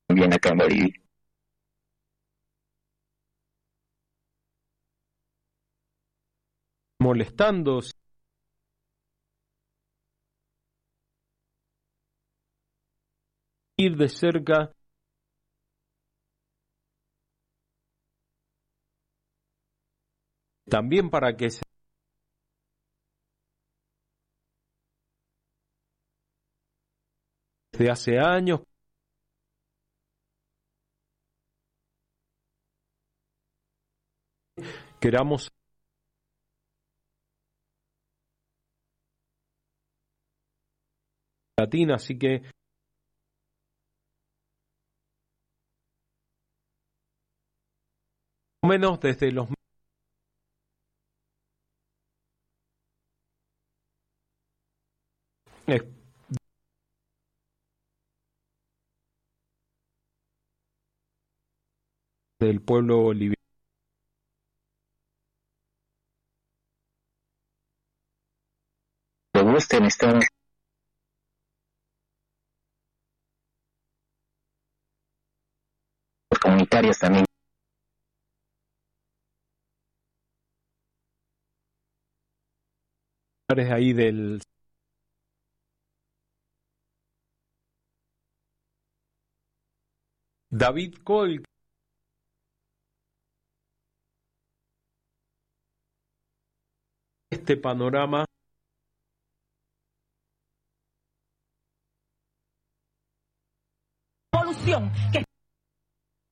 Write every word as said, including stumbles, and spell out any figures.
bien acá en Bolivia. Molestando. Ir de cerca. También para que se desde hace años queramos latina, así que menos desde los del pueblo boliviano. Me gusten, están comunitarias también. Ahí del David Cole, este panorama